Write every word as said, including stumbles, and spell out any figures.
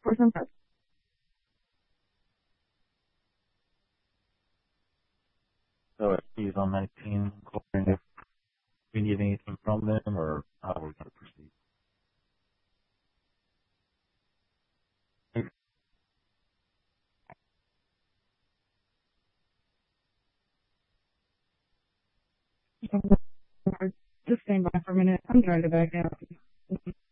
for some time. So he's on my team, wondering if we need anything from them or how we're going to proceed. Just stand by for a minute. I'm trying to back out.